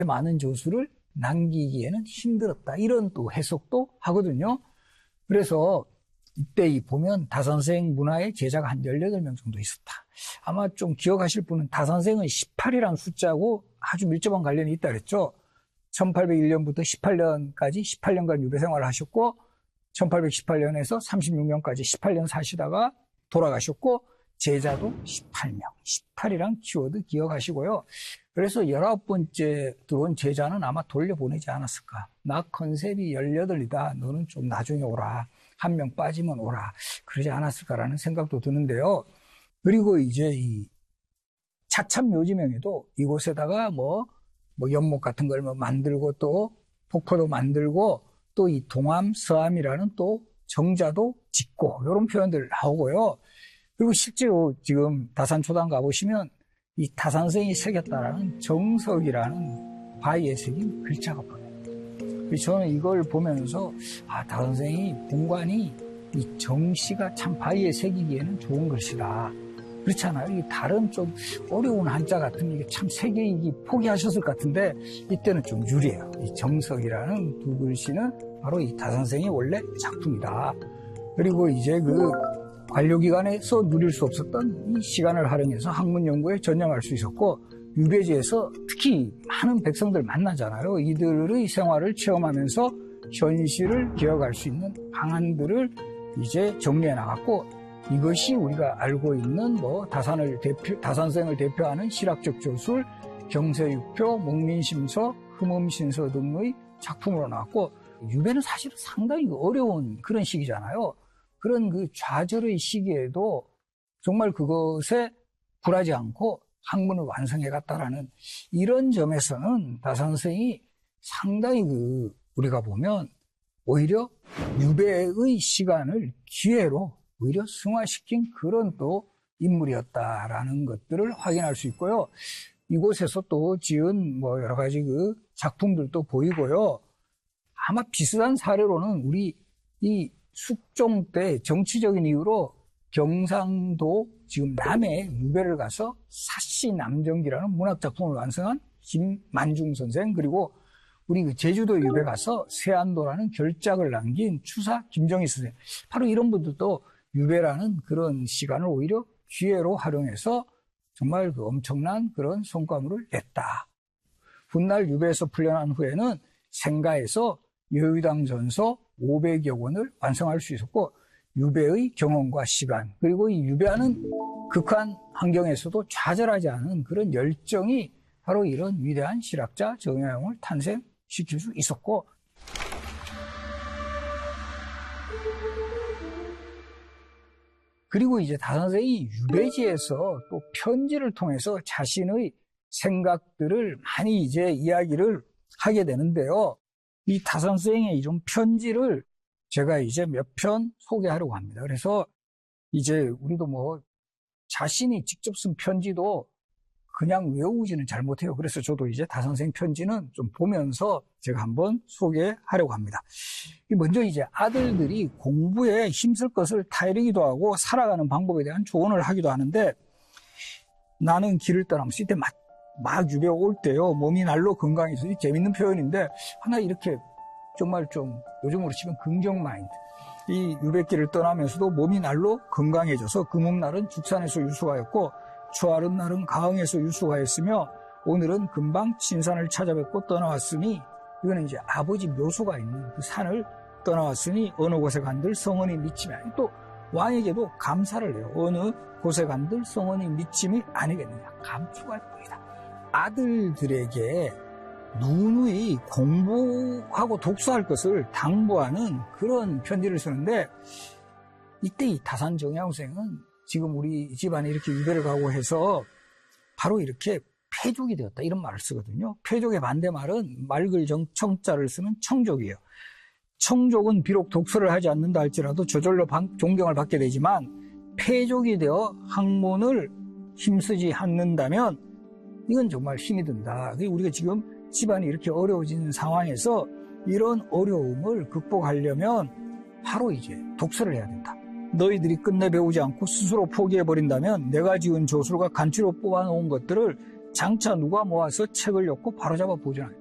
많은 조수를 남기기에는 힘들었다. 이런 또 해석도 하거든요. 그래서 이때 보면 다산생 문화의 제자가 한 18명 정도 있었다. 아마 좀 기억하실 분은 다산생은 18이라는 숫자하고 아주 밀접한 관련이 있다 그랬죠. 1801년부터 18년까지 18년간 유배 생활을 하셨고 1818년에서 36년까지 18년 사시다가 돌아가셨고 제자도 18명, 18이란 키워드 기억하시고요. 그래서 19번째 들어온 제자는 아마 돌려보내지 않았을까. 나 컨셉이 18이다. 너는 좀 나중에 오라. 한 명 빠지면 오라. 그러지 않았을까라는 생각도 드는데요. 그리고 이제 이 차참 묘지명에도 이곳에다가 뭐 연못 같은 걸 만들고 또 폭포도 만들고 또 이 동암, 서암이라는 또 정자도 짓고 이런 표현들 나오고요. 그리고 실제로 지금 다산초당 가보시면 이 다산생이 새겼다라는 정석이라는 바위에 새긴 글자가 보여요. 저는 이걸 보면서 다산생이 본관이 이 정씨가 참 바위에 새기기에는 좋은 글씨다. 그렇잖아요. 이 다른 좀 어려운 한자 같은 게 참 새기기 포기하셨을 것 같은데 이때는 좀 유리해요. 이 정석이라는 두 글씨는 바로 이 다산생의 원래 작품이다. 그리고 이제 그 관료기관에서 누릴 수 없었던 이 시간을 활용해서 학문 연구에 전념할 수 있었고 유배지에서 특히 많은 백성들 만나잖아요. 이들의 생활을 체험하면서 현실을 기억할 수 있는 방안들을 이제 정리해 나갔고 이것이 우리가 알고 있는 다산생을 대표하는 실학적 조술, 경세육표, 목민심서, 흠음신서 등의 작품으로 나왔고 유배는 사실 상당히 어려운 그런 시기잖아요. 그런 그 좌절의 시기에도 정말 그것에 굴하지 않고 학문을 완성해갔다라는 이런 점에서는 다산생이 상당히 우리가 보면 오히려 유배의 시간을 기회로 오히려 승화시킨 그런 또 인물이었다라는 것들을 확인할 수 있고요. 이곳에서 또 지은 여러 가지 그 작품들도 보이고요. 아마 비슷한 사례로는 우리 이 숙종 때 정치적인 이유로 경상도 지금 남해 유배를 가서 사시 남정기라는 문학작품을 완성한 김만중 선생, 그리고 우리 제주도 유배 가서 세안도라는 결작을 남긴 추사 김정희 선생, 바로 이런 분들도 유배라는 그런 시간을 오히려 기회로 활용해서 정말 엄청난 그런 성과물을 냈다. 훗날 유배에서 풀려난 후에는 생가에서 여의당 전서 500여 권을 완성할 수 있었고 유배의 경험과 시간, 그리고 이 유배하는 극한 환경에서도 좌절하지 않은 그런 열정이 바로 이런 위대한 실학자 정약용을 탄생시킬 수 있었고, 그리고 이제 다산생이 유배지에서 또 편지를 통해서 자신의 생각들을 많이 이제 이야기를 하게 되는데요. 이 다산생의 이런 편지를 제가 이제 몇 편 소개하려고 합니다. 그래서 이제 우리도 자신이 직접 쓴 편지도 그냥 외우지는 잘 못해요. 그래서 저도 이제 다산생 편지는 좀 보면서 제가 한번 소개하려고 합니다. 먼저 이제 아들들이 공부에 힘쓸 것을 타이르기도 하고 살아가는 방법에 대한 조언을 하기도 하는데, 나는 길을 떠나면서 이때 막 유배 올 때요, 몸이 날로 건강해서 재밌는 표현인데 하나 이렇게 정말 좀 요즘으로 치면 긍정 마인드, 이 유배길을 떠나면서도 몸이 날로 건강해져서 금음날은 죽산에서 유수하였고 추하른 날은 가흥에서 유수하였으며 오늘은 금방 친산을 찾아뵙고 떠나왔으니, 이거는 이제 아버지 묘소가 있는 그 산을 떠나왔으니 어느 곳에 간들 성원이 미침이 아니, 또 왕에게도 감사를 해요. 어느 곳에 간들 성원이 미침이 아니겠느냐, 감추할 뿐이다. 아들들에게 누누이 공부하고 독서할 것을 당부하는 그런 편지를 쓰는데, 이때 이 다산 정약용생은 지금 우리 집안에 이렇게 유배를 가고 해서 바로 이렇게 폐족이 되었다, 이런 말을 쓰거든요. 폐족의 반대말은 맑을 청자를 쓰는 청족이에요. 청족은 비록 독서를 하지 않는다 할지라도 저절로 존경을 받게 되지만 폐족이 되어 학문을 힘쓰지 않는다면 이건 정말 힘이 든다. 우리가 지금 집안이 이렇게 어려워진 상황에서 이런 어려움을 극복하려면 바로 이제 독서를 해야 된다. 너희들이 끝내 배우지 않고 스스로 포기해버린다면 내가 지은 조술과 간추로 뽑아놓은 것들을 장차 누가 모아서 책을 엮고 바로잡아 보존할